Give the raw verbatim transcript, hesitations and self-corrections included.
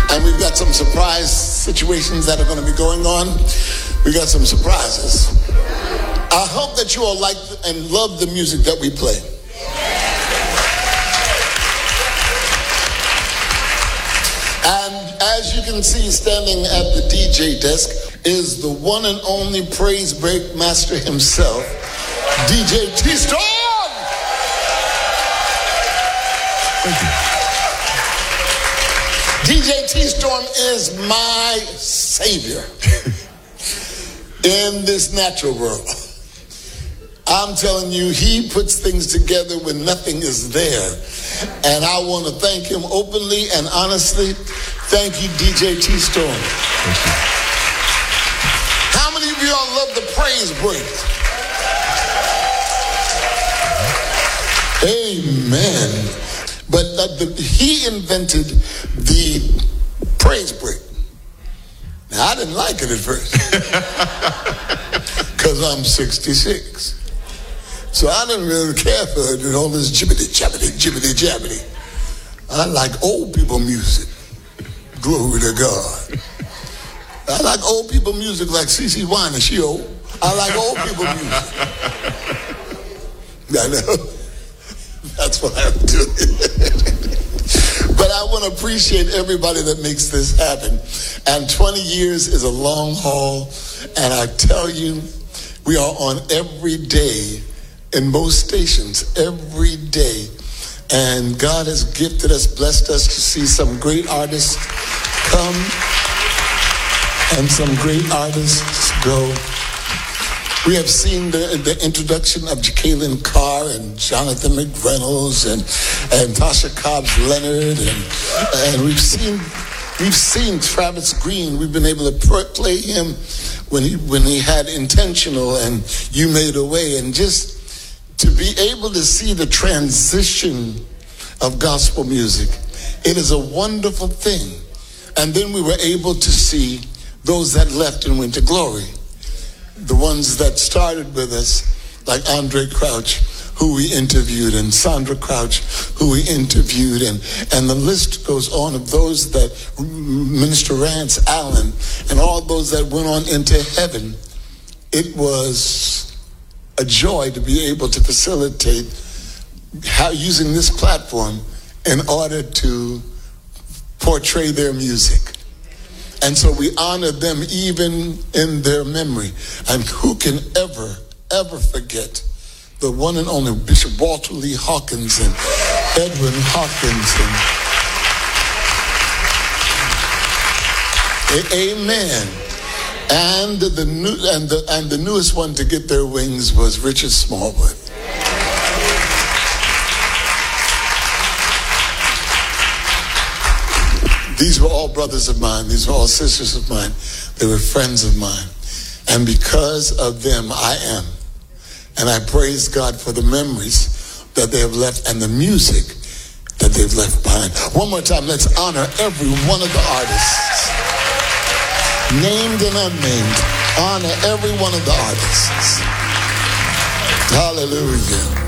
And we've got some surprise situations that are going to be going on. We got some surprises. I hope that you all like and love the music that we play. And as you can see, standing at the D J desk is the one and only praise break master himself, D J T-Storm. Thank you. D J T-Storm is my savior in this natural world. I'm telling you, he puts things together when nothing is there. And I want to thank him openly and honestly. Thank you, D J T-Storm. Thank you. How many of y'all love the praise break? Amen. But uh, the, he invented the praise break. Now, I didn't like it at first because I'm sixty-six. So I didn't really care for it and all this jibbity, jabbity, jibbity, jabbity. I like old people music. Glory to God. I like old people music like C C Winans. She old. I like old people music. I know. That's what I'm doing. But I want to appreciate everybody that makes this happen. And twenty years is a long haul. And I tell you, we are on every day in most stations, every day. And God has gifted us, blessed us to see some great artists come and some great artists go. We have seen the, the introduction of Jacqueline Carr and Jonathan McReynolds and, and Tasha Cobbs Leonard, and, and we've seen we've seen Travis Green. We've been able to play him when he when he had Intentional and You Made a Way, and just to be able to see the transition of gospel music, it is a wonderful thing. And then we were able to see those that left and went to glory. The ones that started with us, like Andre Crouch, who we interviewed, and Sandra Crouch, who we interviewed, and, and the list goes on of those that, Minister Rance Allen, and all those that went on into heaven. It was a joy to be able to facilitate how using this platform in order to portray their music. And so we honor them even in their memory. And who can ever, ever forget the one and only Bishop Walter Lee Hawkins and Edwin Hawkins. And amen. And the new and the and the newest one to get their wings was Richard Smallwood. These were all brothers of mine. These were all sisters of mine. They were friends of mine. And because of them, I am. And I praise God for the memories that they have left and the music that they've left behind. One more time, let's honor every one of the artists. Named and unnamed. Honor every one of the artists. Hallelujah.